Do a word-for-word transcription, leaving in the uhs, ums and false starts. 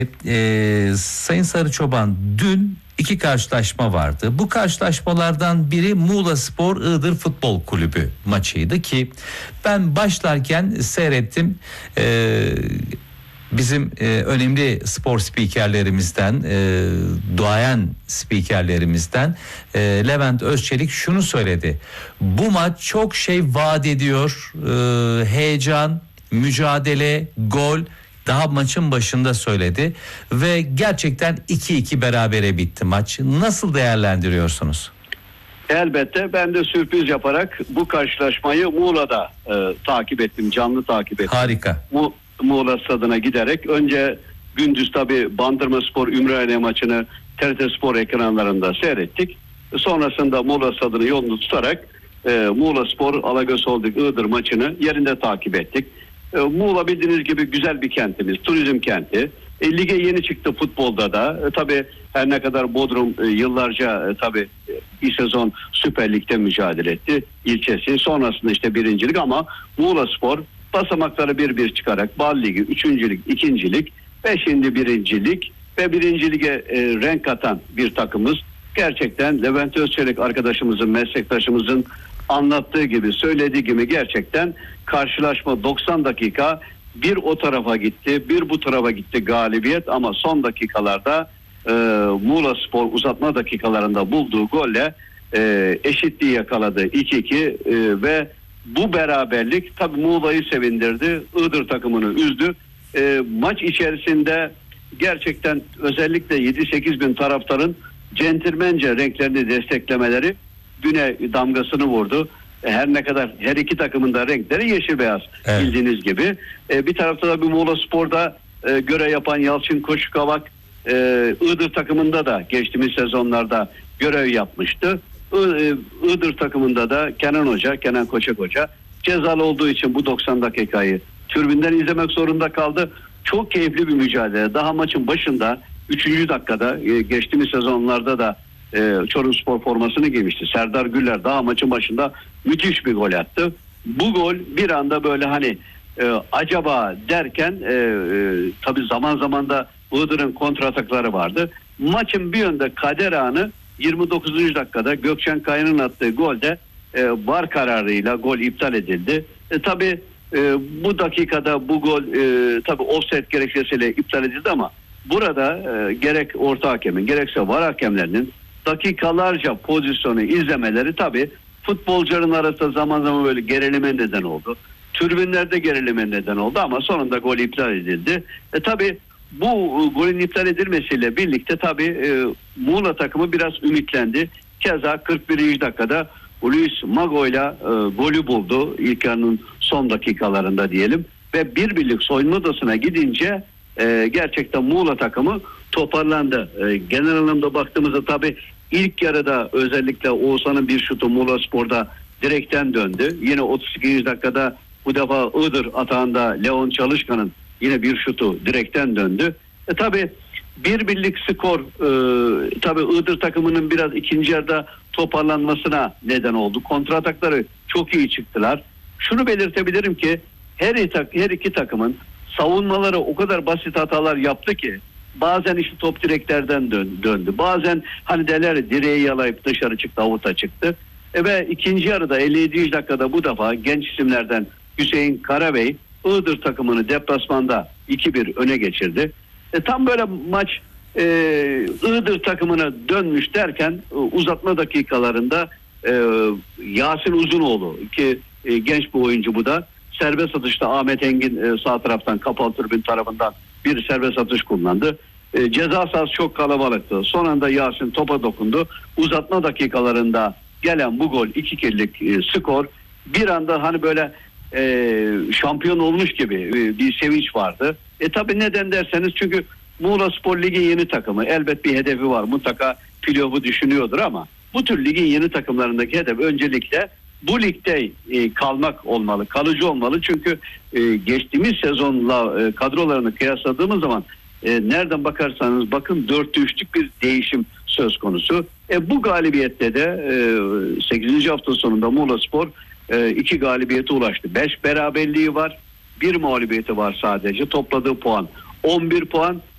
Ee, Sayın Sarıçoban, dün iki karşılaşma vardı. Bu karşılaşmalardan biri Muğlaspor Iğdır Futbol Kulübü maçıydı ki ben başlarken seyrettim. Ee, bizim e, önemli spor spikerlerimizden, e, duayen spikerlerimizden e, Levent Özçelik şunu söyledi: bu maç çok şey vaat ediyor, e, heyecan, mücadele, gol. Daha maçın başında söyledi ve gerçekten iki iki berabere bitti maç. Nasıl değerlendiriyorsunuz? Elbette ben de sürpriz yaparak bu karşılaşmayı Muğla'da e, takip ettim, canlı takip ettim. Harika. Mu- Muğla stadına giderek önce gündüz tabii Bandırmaspor Ümraniye maçını T R T Spor ekranlarında seyrettik. Sonrasında Muğla stadını yolunu tutarak e, Muğlaspor Alagöz Holding Iğdır maçını yerinde takip ettik. E, Muğla bildiğiniz gibi güzel bir kentimiz, turizm kenti. E, lige yeni çıktı futbolda da. E, tabii her ne kadar Bodrum e, yıllarca e, tabii e, bir sezon Süper Lig'de mücadele etti ilçesi. Sonrasında işte birincilik ama Muğlaspor basamakları bir bir çıkarak Bal Ligi, üçüncülük, ikincilik ve şimdi birincilik ve birinci lige e, renk atan bir takımız. Gerçekten Levent Özçelik arkadaşımızın, meslektaşımızın anlattığı gibi, söylediği gibi gerçekten karşılaşma doksan dakika bir o tarafa gitti, bir bu tarafa gitti galibiyet ama son dakikalarda e, Muğlaspor uzatma dakikalarında bulduğu golle e, eşitliği yakaladı iki iki e, ve bu beraberlik tabii Muğla'yı sevindirdi, Iğdır takımını üzdü. E, maç içerisinde gerçekten özellikle yedi sekiz bin taraftarın centilmence renklerini desteklemeleri güne damgasını vurdu. Her ne kadar her iki takımın da renkleri yeşil beyaz, evet, bildiğiniz gibi. Ee, bir tarafta da bir Muğlaspor'da e, görev yapan Yalçın Koşukavak e, Iğdır takımında da geçtiğimiz sezonlarda görev yapmıştı. I, Iğdır takımında da Kenan Hoca, Kenan Koçak Hoca cezalı olduğu için bu doksan dakikayı tribünden izlemek zorunda kaldı. Çok keyifli bir mücadele. Daha maçın başında üçüncü dakikada e, geçtiğimiz sezonlarda da e, Çorumspor formasını giymişti. Serdar Güller daha maçın başında müthiş bir gol attı. Bu gol bir anda böyle hani e, acaba derken e, e, tabii zaman zaman da Iğdır'ın kontratakları vardı. Maçın bir yönde kader anı yirmi dokuzuncu dakikada Gökçen Kaya'nın attığı golde e, var kararıyla gol iptal edildi. E, tabii e, bu dakikada bu gol e, tabii offside gerekçesiyle iptal edildi ama burada e, gerek orta hakemin gerekse var hakemlerinin dakikalarca pozisyonu izlemeleri tabii futbolcuların arasında zaman zaman böyle gerilime neden oldu. Tribünlerde gerilime neden oldu ama sonunda gol iptal edildi. E tabii bu e, golün iptal edilmesiyle birlikte tabii e, Muğla takımı biraz ümitlendi. Keza kırk birinci dakikada Luis Mago'yla e, golü buldu ilk yarının son dakikalarında diyelim ve bir birlik soyunma odasına gidince e, gerçekten Muğla takımı toparlandı. E, genel anlamda baktığımızda tabii ilk yarıda özellikle Oğuzhan'ın bir şutu Muğlaspor'da direkten döndü. Yine otuz ikinci dakikada bu defa Iğdır atağında Leon Çalışkan'ın yine bir şutu direkten döndü. E tabii bir birlik skor e, tabii Iğdır takımının biraz ikinci yarıda toparlanmasına neden oldu. Kontratakları çok iyi çıktılar. Şunu belirtebilirim ki her iki, her iki takımın savunmaları o kadar basit hatalar yaptı ki bazen işte top direklerden dön, döndü. Bazen hani derler direği yalayıp dışarı çıktı, avuta çıktı. E ve ikinci yarıda elli yedinci dakikada bu defa genç isimlerden Hüseyin Karabey Iğdır takımını deplasmanda iki bir öne geçirdi. E tam böyle maç e, Iğdır takımına dönmüş derken e, uzatma dakikalarında e, Yasin Uzunoğlu ki e, genç bir oyuncu bu da serbest atışta Ahmet Engin e, sağ taraftan kapalı tribün tarafından bir serbest atış kullandı. E, ceza sahası çok kalabalıktı. Son anda Yasin topa dokundu. Uzatma dakikalarında gelen bu gol iki ikilik e, skor bir anda hani böyle e, şampiyon olmuş gibi e, bir sevinç vardı. E tabi neden derseniz çünkü Muğlaspor Ligi yeni takımı. Elbet bir hedefi var. Mutlaka playoff'u düşünüyordur ama bu tür ligin yeni takımlarındaki hedef öncelikle bu ligde e, kalmak olmalı, kalıcı olmalı. Çünkü e, geçtiğimiz sezonla e, kadrolarını kıyasladığımız zaman e, nereden bakarsanız bakın dörtte üçlük bir değişim söz konusu. E, bu galibiyette de e, sekizinci hafta sonunda Muğlaspor e, iki galibiyete ulaştı. beş beraberliği var, bir mağlubiyeti var sadece. Topladığı puan on bir puan.